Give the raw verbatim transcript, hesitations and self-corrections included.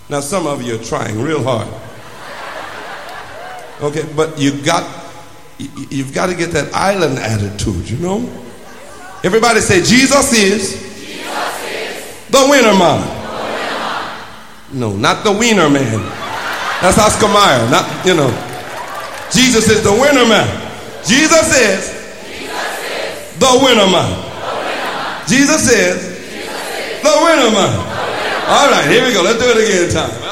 Now, some of you are trying real hard. Okay, but you got, you've got to get that island attitude, you know? Everybody say, Jesus is, Jesus is the winner man. the winner man. No, not the wiener man. That's Oscar Mayer, not, you know. Jesus is the winner man. Jesus is, Jesus is the winner man. the winner man. Jesus is, Jesus is the winner man. the winner man. All right, here we go. Let's do it again, time.